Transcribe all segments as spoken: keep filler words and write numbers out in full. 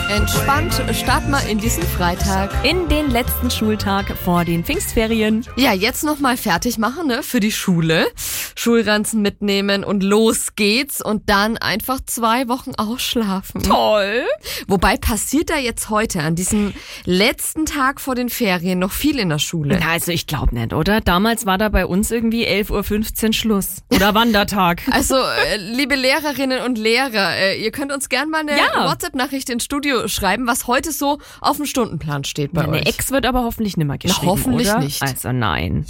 Entspannt starten wir in diesen Freitag. In den letzten Schultag vor den Pfingstferien. Ja, jetzt nochmal fertig machen, ne, für die Schule. Schulranzen mitnehmen und los geht's und dann einfach zwei Wochen ausschlafen. Toll! Wobei passiert da jetzt heute, an diesem letzten Tag vor den Ferien, noch viel in der Schule? Na, also ich glaube nicht, oder? Damals war da bei uns irgendwie elf Uhr fünfzehn Schluss. Oder Wandertag. Also, äh, liebe Lehrerinnen und Lehrer, äh, ihr könnt uns gerne mal eine Ja. WhatsApp-Nachricht ins Studio schreiben, was heute so auf dem Stundenplan steht bei Meine euch. Ex wird aber hoffentlich nimmer geschrieben, Na, hoffentlich oder? nicht. Also nein.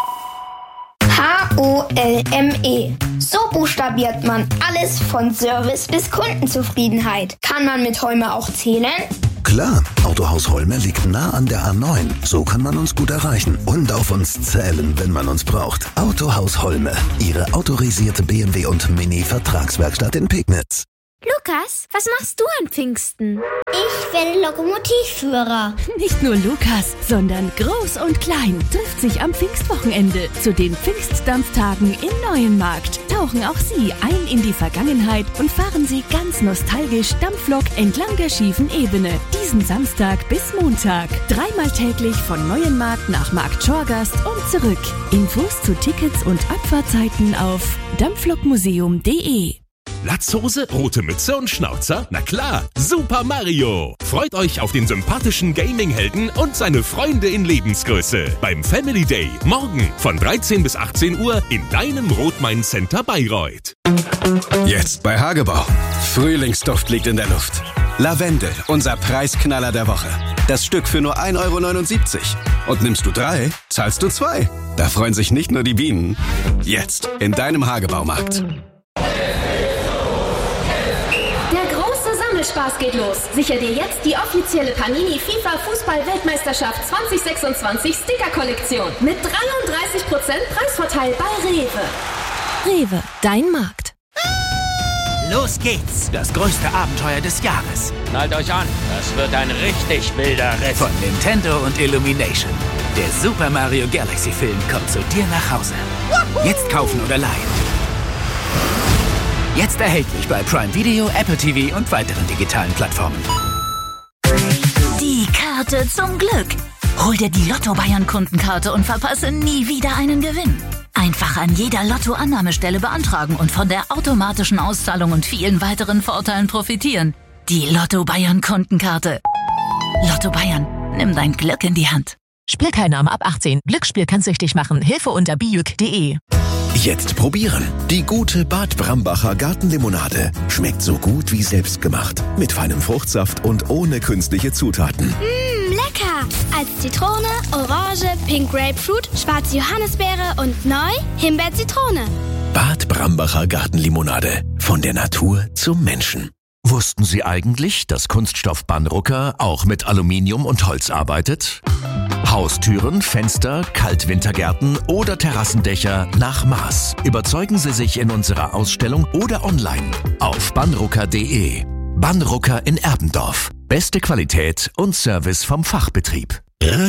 H O L M E. So buchstabiert man alles von Service bis Kundenzufriedenheit. Kann man mit Holme auch zählen? Klar, Autohaus Holme liegt nah an der A neun. So kann man uns gut erreichen und auf uns zählen, wenn man uns braucht. Autohaus Holme, Ihre autorisierte B M W und Mini-Vertragswerkstatt in Pegnitz. Lukas, was machst du an Pfingsten? Ich bin Lokomotivführer. Nicht nur Lukas, sondern Groß und Klein trifft sich am Pfingstwochenende zu den Pfingstdampftagen in Neuenmarkt. Tauchen auch Sie ein in die Vergangenheit und fahren Sie ganz nostalgisch Dampflok entlang der schiefen Ebene. Diesen Samstag bis Montag. Dreimal täglich von Neuenmarkt nach Markt Schorgast und zurück. Infos zu Tickets und Abfahrtzeiten auf dampflokmuseum punkt de. Latzhose, rote Mütze und Schnauzer? Na klar, Super Mario! Freut euch auf den sympathischen Gaming-Helden und seine Freunde in Lebensgröße beim Family Day morgen von dreizehn bis achtzehn Uhr in deinem Rot-Main-Center Bayreuth. Jetzt bei Hagebau. Frühlingsduft liegt in der Luft. Lavendel, unser Preisknaller der Woche. Das Stück für nur ein Euro neunundsiebzig. Und nimmst du drei, zahlst du zwei. Da freuen sich nicht nur die Bienen. Jetzt in deinem Hagebaumarkt. Spaß geht los. Sicher dir jetzt die offizielle Panini FIFA Fußball-Weltmeisterschaft zwanzig sechsundzwanzig Sticker-Kollektion mit dreiunddreißig Prozent Preisvorteil bei Rewe. Rewe, dein Markt. Los geht's, das größte Abenteuer des Jahres. Schnallt euch an, das wird ein richtig wilder Ritt. Von Nintendo und Illumination. Der Super Mario Galaxy Film kommt zu dir nach Hause. Jetzt kaufen oder leihen. Jetzt erhältlich bei Prime Video, Apple T V und weiteren digitalen Plattformen. Die Karte zum Glück. Hol dir die Lotto Bayern Kundenkarte und verpasse nie wieder einen Gewinn. Einfach an jeder Lotto-Annahmestelle beantragen und von der automatischen Auszahlung und vielen weiteren Vorteilen profitieren. Die Lotto Bayern Kundenkarte. Lotto Bayern, nimm dein Glück in die Hand. Spielteilnahme ab achtzehn. Glücksspiel kann süchtig machen. Hilfe unter biuk punkt de. Jetzt probieren. Die gute Bad Brambacher Gartenlimonade. Schmeckt so gut wie selbstgemacht. Mit feinem Fruchtsaft und ohne künstliche Zutaten. Mmm, lecker! Als Zitrone, Orange, Pink Grapefruit, schwarze Johannisbeere und neu Himbeer-Zitrone. Bad Brambacher Gartenlimonade. Von der Natur zum Menschen. Wussten Sie eigentlich, dass Kunststoff Banrucker auch mit Aluminium und Holz arbeitet? Haustüren, Fenster, Kaltwintergärten oder Terrassendächer nach Maß. Überzeugen Sie sich in unserer Ausstellung oder online auf banrucker punkt de. Banrucker in Erbendorf. Beste Qualität und Service vom Fachbetrieb.